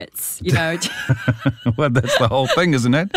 bits, you know. Well, that's the whole thing, isn't it?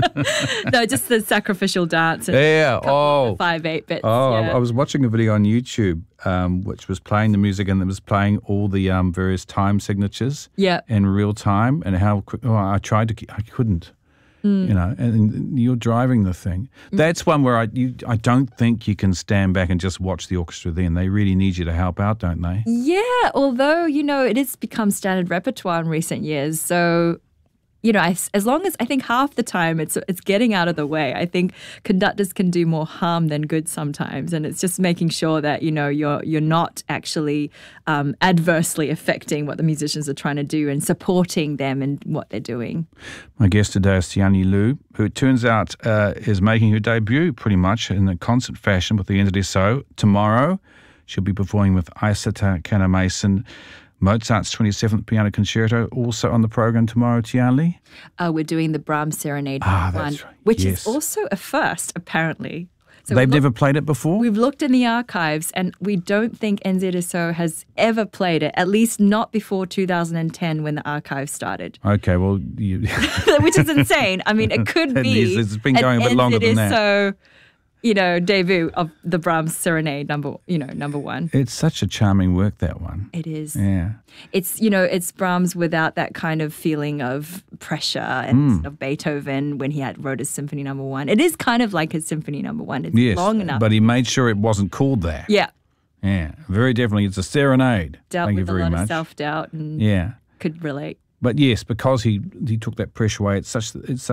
No, just the sacrificial dance. And Yeah. Oh. 5/8 bits. Oh, yeah. I was watching a video on YouTube, which was playing the music and it was playing all the various time signatures Yeah. in real time and how quick. Oh, I tried to, I couldn't. You know, and you're driving the thing. That's one where I don't think you can stand back and just watch the orchestra then. They really need you to help out, don't they? Yeah, although, you know, it has become standard repertoire in recent years. So, you know, as long as I think half the time it's getting out of the way. I think conductors can do more harm than good sometimes, and it's just making sure that, you know, you're not actually adversely affecting what the musicians are trying to do and supporting them in what they're doing. My guest today is Tianyi Liu, who it turns out is making her debut pretty much in a concert fashion with the Entity So. Tomorrow, she'll be performing with Aisata Kanamason, Mozart's 27th Piano Concerto, also on the program tomorrow, Tianyi. We're doing the Brahms Serenade That's one, right. which Yes. is also a first, apparently. So They've never played it before? We've looked in the archives and we don't think NZSO has ever played it, at least not before 2010 when the archive started. Okay, well, Which is insane. I mean, it could It be is. It's been going a bit longer than that. NZSO, you know, debut of the Brahms Serenade number one. It's such a charming work, that one. It is. Yeah. It's, you know, it's Brahms without that kind of feeling of pressure and of Beethoven when he wrote his Symphony Number 1. It is kind of like his Symphony Number 1. It's Yes, long enough. but he made sure it wasn't called that. Yeah. Yeah, very definitely. It's a serenade. Dealt Thank you with a very lot much. of self-doubt and Yeah. could relate. But yes, because he took that pressure away, it's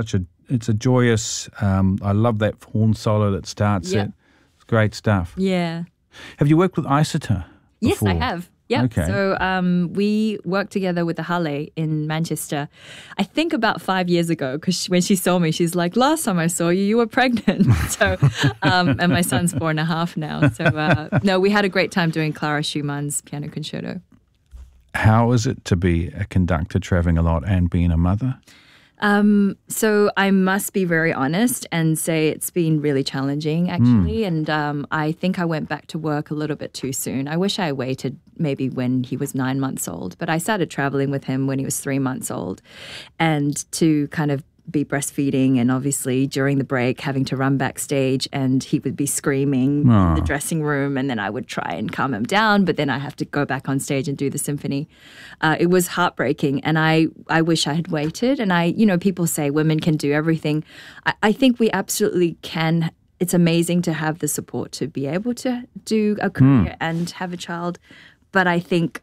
a joyous. I love that horn solo that starts Yeah. it. It's great stuff. Yeah. Have you worked with Aisata Yes, before? I have. Yeah. Okay. So we worked together with the Halle in Manchester, I think about 5 years ago, because when she saw me, she's like, last time I saw you, you were pregnant. So, and my son's 4.5 now. So, no, we had a great time doing Clara Schumann's Piano Concerto. How is it to be a conductor traveling a lot and being a mother? So I must be very honest and say it's been really challenging, actually. And I think I went back to work a little bit too soon. I wish I waited maybe when he was 9 months old, but I started traveling with him when he was 3 months old. And to kind of be breastfeeding and obviously during the break having to run backstage and he would be screaming in the dressing room and then I would try and calm him down, but then I have to go back on stage and do the symphony. It was heartbreaking and I wish I had waited. And people say women can do everything. I think we absolutely can. It's amazing to have the support to be able to do a career and have a child. But I think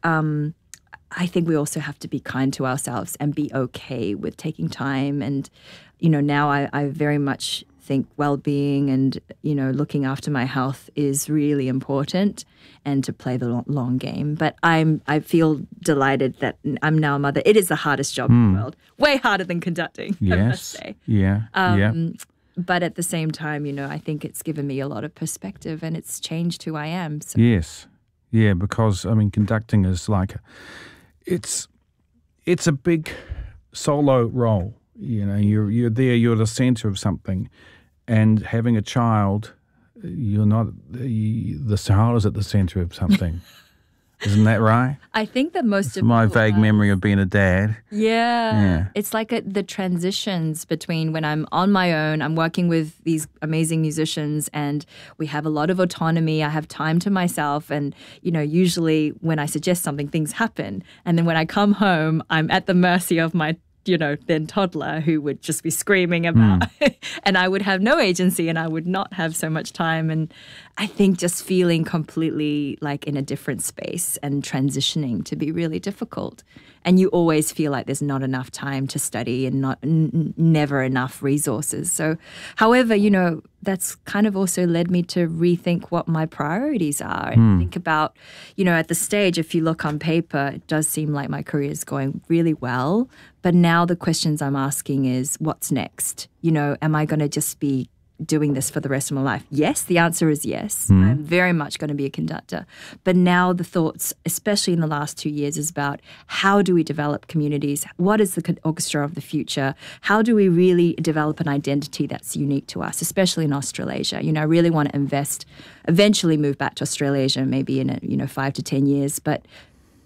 we also have to be kind to ourselves and be okay with taking time. And, now I very much think well-being and, looking after my health is really important and to play the long game. But I feel delighted that I'm now a mother. It is the hardest job in the world. Way harder than conducting, I must say. Yeah. But at the same time, I think it's given me a lot of perspective and it's changed who I am. So. Yes. Yeah, because, conducting is like... It's a big solo role. You're there. You're the center of something, and having a child, you're not. The Sahara's at the center of something. Isn't that right? I think that most of my vague memory of being a dad. Yeah. It's like the transitions between when I'm on my own, I'm working with these amazing musicians and we have a lot of autonomy. I have time to myself and, usually when I suggest something, things happen. And then when I come home, I'm at the mercy of my then toddler who would just be screaming about and I would have no agency and I would not have so much time. And I think just feeling completely like in a different space and transitioning to be really difficult. And you always feel like there's not enough time to study and never enough resources. So, however, that's kind of also led me to rethink what my priorities are and think about, at the stage, if you look on paper, it does seem like my career is going really well. But now the questions I'm asking is, what's next? Am I going to just be doing this for the rest of my life? Yes, the answer is yes. I'm very much going to be a conductor. But now the thoughts, especially in the last 2 years, is about how do we develop communities? What is the orchestra of the future? How do we really develop an identity that's unique to us, especially in Australasia? I really want to eventually move back to Australasia, maybe in 5 to 10 years. But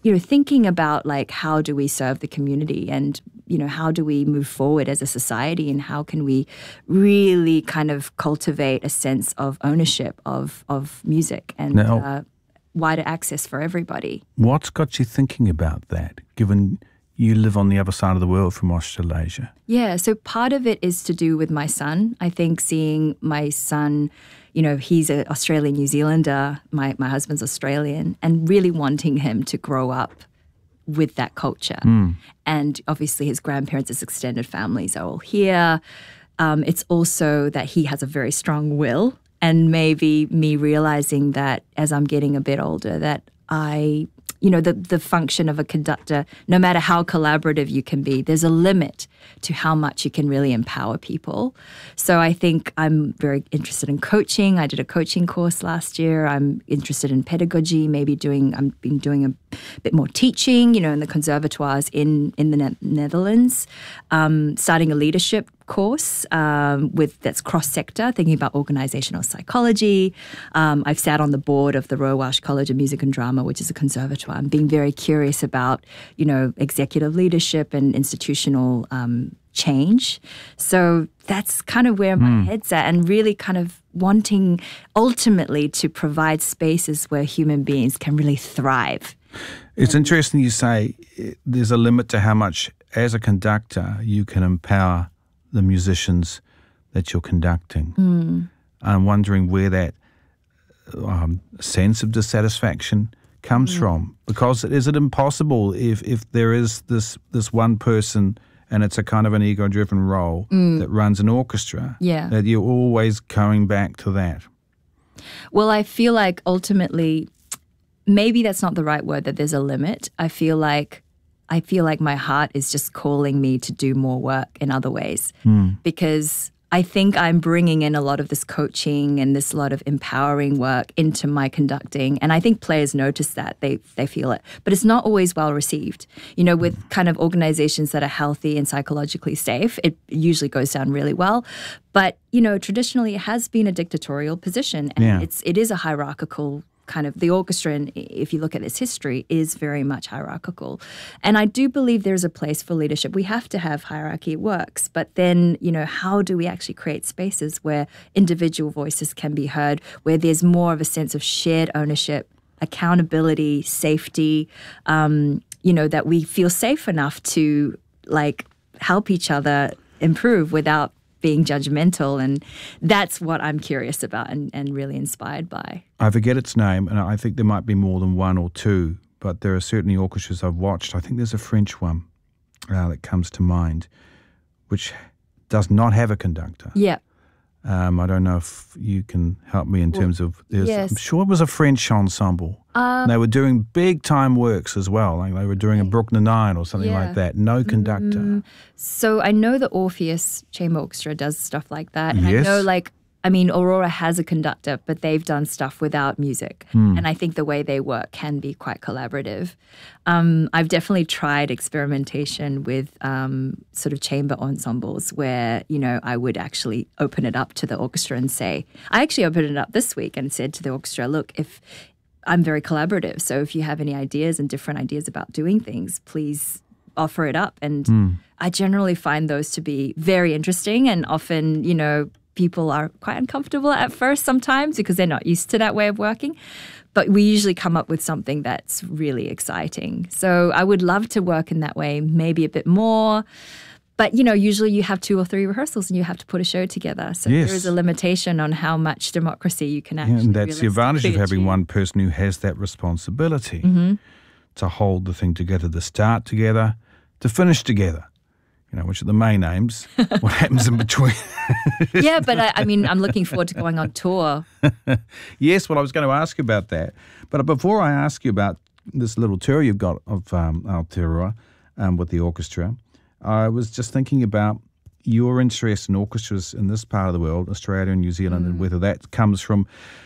thinking about like how do we serve the community and, how do we move forward as a society and how can we really kind of cultivate a sense of ownership of music and wider access for everybody. What's got you thinking about that, given you live on the other side of the world from Australasia? Yeah, so part of it is to do with my son. I think seeing my son, he's an Australian New Zealander, my husband's Australian, and really wanting him to grow up with that culture. And obviously his grandparents, his extended families are all here. It's also that he has a very strong will, and maybe me realizing that as I'm getting a bit older that the function of a conductor, no matter how collaborative you can be, there's a limit to how much you can really empower people. So I think I'm very interested in coaching. I did a coaching course last year. I'm interested in pedagogy, I've been doing a bit more teaching, in the conservatoires in the Netherlands, starting a leadership course that's cross-sector, thinking about organizational psychology. I've sat on the board of the Royal Welsh College of Music and Drama, which is a conservatoire. I'm being very curious about, executive leadership and institutional change. So that's kind of where my head's at, and really kind of wanting ultimately to provide spaces where human beings can really thrive. It's interesting you say there's a limit to how much, as a conductor, you can empower the musicians that you're conducting. I'm wondering where that sense of dissatisfaction comes from, because is it impossible if there is this one person and it's a kind of an ego-driven role that runs an orchestra, that you're always going back to that? Well, I feel like ultimately, maybe that's not the right word, that there's a limit. I feel like my heart is just calling me to do more work in other ways, because I think I'm bringing in a lot of this coaching and this lot of empowering work into my conducting. And I think players notice that. They feel it. But it's not always well received. With kind of organizations that are healthy and psychologically safe, it usually goes down really well. But, traditionally it has been a dictatorial position. And it is a hierarchical kind of, the orchestra, and if you look at its history, is very much hierarchical. And I do believe there's a place for leadership. We have to have hierarchy, it works. But then, how do we actually create spaces where individual voices can be heard, where there's more of a sense of shared ownership, accountability, safety, that we feel safe enough to help each other improve without being judgmental. And that's what I'm curious about and really inspired by. I forget its name, and I think there might be more than one or two, but there are certainly orchestras I've watched. I think there's a French one that comes to mind, which does not have a conductor. Yeah. I don't know if you can help me in terms of, I'm sure it was a French ensemble. They were doing big time works as well. Like they were doing a Bruckner 9 or something like that. No conductor. So I know the Orpheus Chamber Orchestra does stuff like that. And I know Aurora has a conductor, but they've done stuff without music. And I think the way they work can be quite collaborative. I've definitely tried experimentation with sort of chamber ensembles where, I would actually open it up to the orchestra and say, I actually opened it up this week and said to the orchestra, look, if I'm very collaborative, so if you have any ideas and different ideas about doing things, please offer it up. And I generally find those to be very interesting, and often, people are quite uncomfortable at first sometimes because they're not used to that way of working. But we usually come up with something that's really exciting. So I would love to work in that way, maybe a bit more. But, usually you have 2 or 3 rehearsals and you have to put a show together. So there is a limitation on how much democracy you can actually and that's the advantage of having one person who has that responsibility to hold the thing together, to start together, to finish together. Which are the main aims. What happens in between? Yeah, but I'm looking forward to going on tour. Yes, well, I was going to ask you about that. But before I ask you about this little tour you've got of Aotearoa with the orchestra, I was just thinking about your interest in orchestras in this part of the world, Australia and New Zealand, and whether that comes from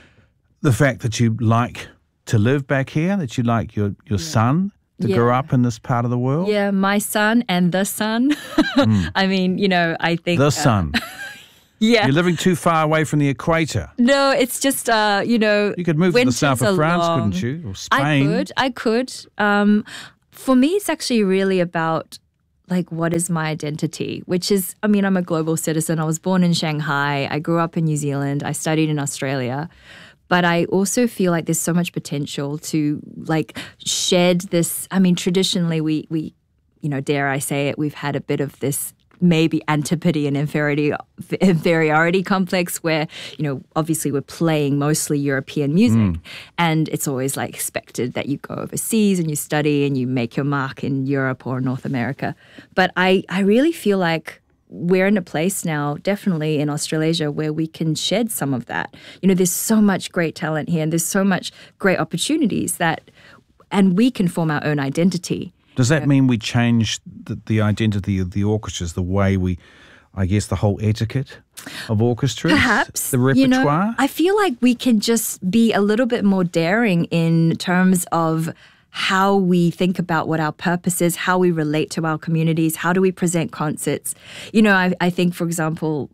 the fact that you like to live back here, that you like your son to grow up in this part of the world? Yeah, my son and the sun. I think... The sun. Yeah. You're living too far away from the equator. No, it's just, You could move to the south of France, couldn't you? Or Spain. I could. For me, it's actually really about like, what is my identity? Which is, I mean, I'm a global citizen. I was born in Shanghai. I grew up in New Zealand. I studied in Australia. But I also feel like there's so much potential to like shed this. I mean, traditionally we dare I say it, we've had a bit of this maybe antipathy and inferiority complex where, obviously we're playing mostly European music and it's always like expected that you go overseas and you study and you make your mark in Europe or North America. But I really feel like we're in a place now, definitely in Australasia, where we can shed some of that. There's so much great talent here and there's so much great opportunities and we can form our own identity. Does that mean we change the identity of the orchestras, the way the whole etiquette of orchestras? Perhaps. The repertoire? I feel like we can just be a little bit more daring in terms of how we think about what our purpose is, how we relate to our communities, how do we present concerts. I think, for example,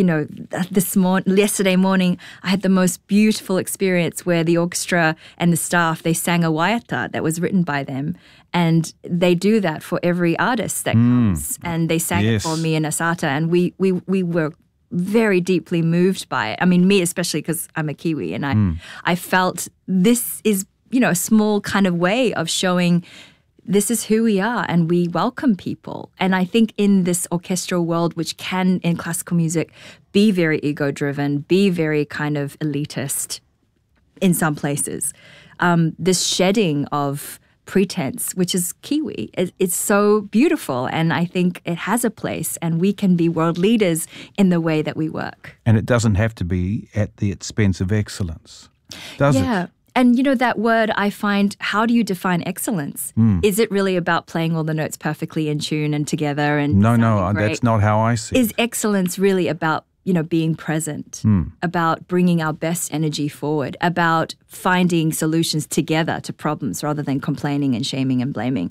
yesterday morning, I had the most beautiful experience where the orchestra and the staff, they sang a waiata that was written by them. And they do that for every artist that comes. And they sang it for me in Asata. And we were very deeply moved by it. I mean, me especially, because I'm a Kiwi. And I felt this is, a small kind of way of showing this is who we are and we welcome people. And I think in this orchestral world, which can, in classical music, be very ego-driven, be very kind of elitist in some places, this shedding of pretense, which is Kiwi, it's so beautiful. And I think it has a place and we can be world leaders in the way that we work. And it doesn't have to be at the expense of excellence, does it? Yeah. And, that word, I find, how do you define excellence? Is it really about playing all the notes perfectly in tune and together? And No, that's not how I see it. Is excellence really about, being present, about bringing our best energy forward, about finding solutions together to problems rather than complaining and shaming and blaming?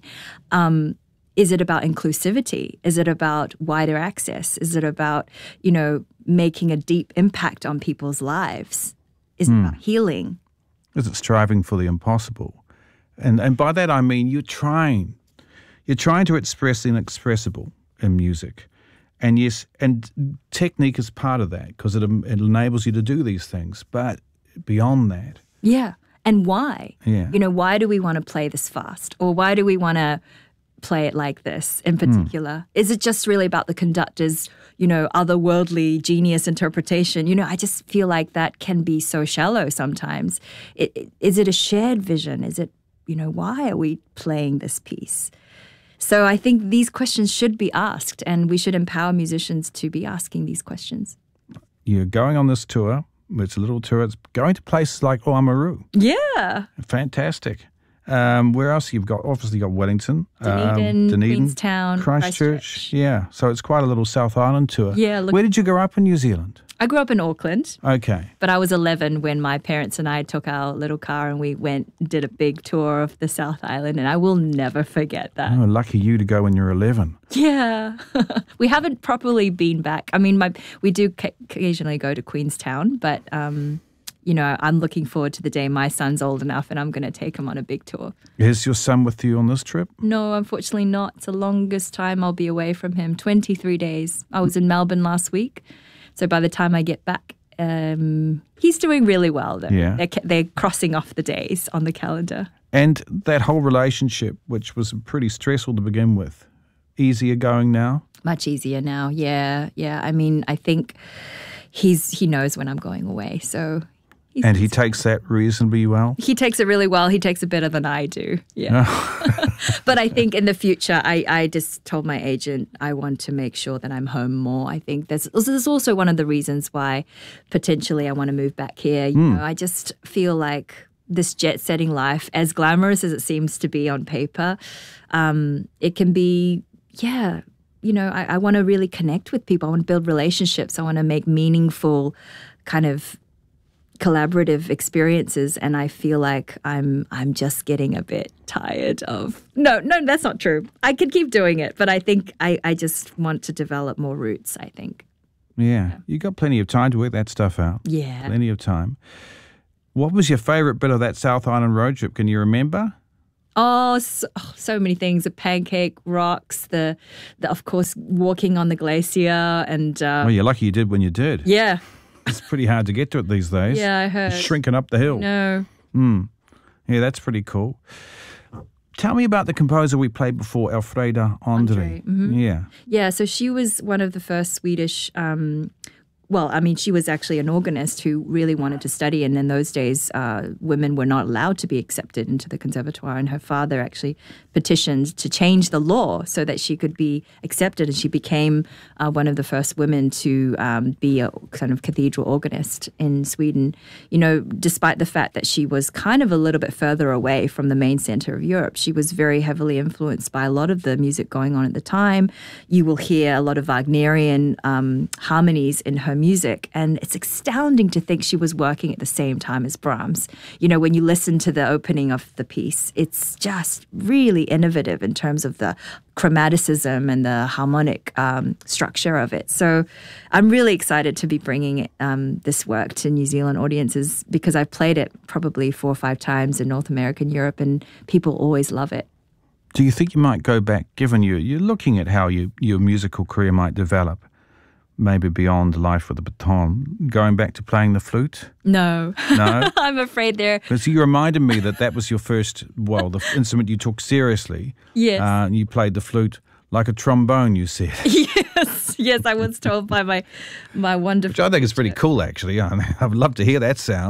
Is it about inclusivity? Is it about wider access? Is it about, making a deep impact on people's lives? Is it about healing? Is it striving for the impossible? And by that I mean you're trying to express the inexpressible in music. And yes, and technique is part of that because it enables you to do these things. But beyond that. Yeah. And why? Yeah. Why do we want to play this fast? Or why do we want to play it like this in particular? Is it just really about the conductor's, otherworldly genius interpretation? I just feel like that can be so shallow sometimes. Is it a shared vision? Is it, why are we playing this piece? So I think these questions should be asked and we should empower musicians to be asking these questions. You're going on this tour. It's a little tour. It's going to places like Oamaru. Yeah. Fantastic. Where else you've got? Obviously, you've got Wellington, Dunedin, Queenstown, Christchurch. Yeah, so it's quite a little South Island tour. Yeah. Where did you grow up in New Zealand? I grew up in Auckland. Okay. But I was 11 when my parents and I took our little car and we did a big tour of the South Island, and I will never forget that. Oh, lucky you to go when you're 11. Yeah. We haven't properly been back. I mean, we do occasionally go to Queenstown, but I'm looking forward to the day my son's old enough and I'm going to take him on a big tour. Is your son with you on this trip? No, unfortunately not. It's the longest time I'll be away from him, 23 days. I was in Melbourne last week. So by the time I get back, he's doing really well, though. Yeah. They're crossing off the days on the calendar. And that whole relationship, which was pretty stressful to begin with, easier going now? Much easier now, yeah. I mean, I think he knows when I'm going away, so... And he takes that reasonably well? He takes it really well. He takes it better than I do. Yeah. But I think in the future, I just told my agent I want to make sure that I'm home more. I think there's also one of the reasons why potentially I want to move back here. I just feel like this jet-setting life, as glamorous as it seems to be on paper, it can be, I want to really connect with people. I want to build relationships. I want to make meaningful kind of collaborative experiences, and I feel like I'm just getting a bit tired of no that's not true. I could keep doing it, but I think I just want to develop more roots, I think. Yeah. You got plenty of time to work that stuff out. Yeah. Plenty of time. What was your favourite bit of that South Island road trip? Can you remember? Oh, so many things. The pancake rocks, the of course, walking on the glacier and... Well, you're lucky you did when you did. Yeah. It's pretty hard to get to it these days. Yeah, I heard. It's shrinking up the hill. No. Yeah, that's pretty cool. Tell me about the composer we played before, Elfrida Andre. Yeah. Yeah, so she was one of the first Swedish she was actually an organist who really wanted to study, and in those days, women were not allowed to be accepted into the conservatoire, and her father actually petitioned to change the law so that she could be accepted, and she became one of the first women to be a kind of cathedral organist in Sweden, despite the fact that she was kind of a little bit further away from the main center of Europe. She was very heavily influenced by a lot of the music going on at the time. You will hear a lot of Wagnerian harmonies in her music, and it's astounding to think she was working at the same time as Brahms. When you listen to the opening of the piece, it's just really innovative in terms of the chromaticism and the harmonic structure of it. So I'm really excited to be bringing this work to New Zealand audiences because I've played it probably 4 or 5 times in North America and Europe, and people always love it. Do you think you might go back, given you're looking at how your musical career might develop, maybe beyond life with a baton, going back to playing the flute? No. No? I'm afraid there. Because you reminded me that was your first, the instrument you took seriously. Yes. You played the flute like a trombone, you said. Yes, I was told by my wonderful... Which I think is pretty cool, actually. I'd love to hear that sound.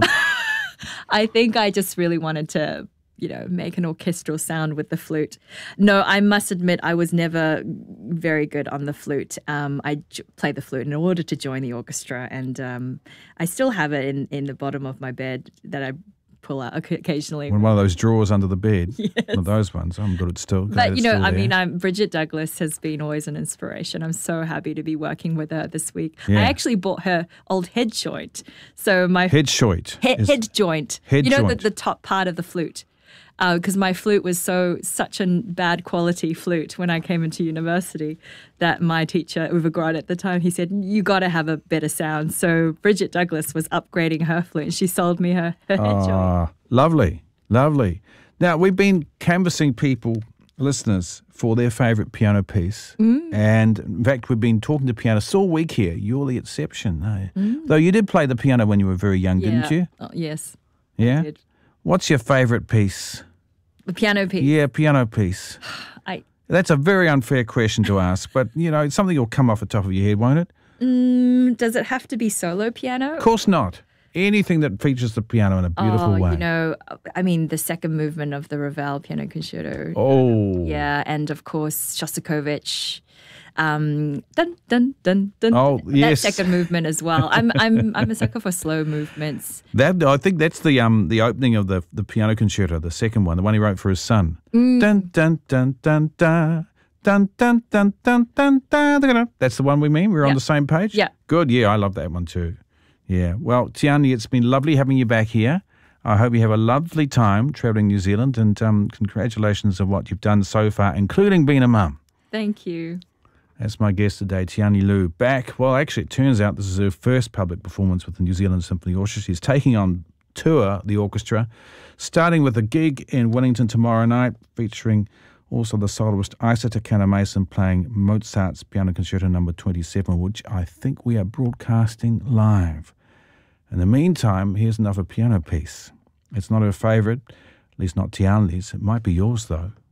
I think I just really wanted to make an orchestral sound with the flute. No, I must admit I was never very good on the flute. I played the flute in order to join the orchestra, and I still have it in the bottom of my bed that I pull out occasionally. One of those drawers under the bed. Yes. One of those ones. I'm good at still. But, Bridget Douglas has been always an inspiration. I'm so happy to be working with her this week. Yeah. I actually bought her old head joint. So my head joint. Head joint. The top part of the flute. Because my flute was such a bad quality flute when I came into university that my teacher, Uwe Grod at the time, he said, you got to have a better sound. So Bridget Douglas was upgrading her flute and she sold me her head joint. Lovely, lovely. Now, we've been canvassing listeners, for their favourite piano piece. And in fact, we've been talking to pianists all week here. You're the exception. Though you did play the piano when you were very young, didn't you? Oh, yes. Yeah? I did. What's your favourite piece? The piano piece? Yeah, piano piece. That's a very unfair question to ask, but, it's something will come off the top of your head, won't it? Does it have to be solo piano? Of course not. Anything that features the piano in a beautiful way. The second movement of the Ravel Piano Concerto. Oh. Yeah, and of course, Shostakovich. Dun dun dun dun. Oh, yes. That second movement as well. I'm a sucker for slow movements. I think that's the opening of the piano concerto, the second one, the one he wrote for his son. Dun dun dun dun dun. Dun dun dun dun dun dun. That's the one we mean. We're on the same page. Yeah. Good. Yeah, I love that one too. Yeah. Well, Tiani, it's been lovely having you back here. I hope you have a lovely time travelling New Zealand, and congratulations on what you've done so far, including being a mum. Thank you. That's my guest today, Tiani Lu. Back, well, actually, it turns out this is her first public performance with the New Zealand Symphony Orchestra. She's taking on tour the orchestra, starting with a gig in Wellington tomorrow night, featuring also the soloist Isa Takano Mason playing Mozart's Piano Concerto No. 27, which I think we are broadcasting live. In the meantime, here's another piano piece. It's not her favourite, at least not Tiani's. It might be yours, though.